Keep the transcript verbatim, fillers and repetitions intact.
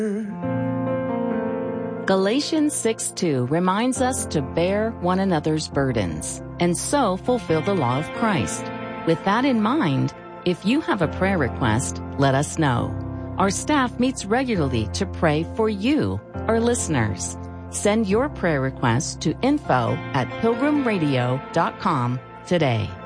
Galatians six two reminds us to bear one another's burdens and so fulfill the law of Christ. With that in mind, if you have a prayer request, let us know. Our staff meets regularly to pray for you, our listeners. Send your prayer request to info at pilgrim radio dot com today.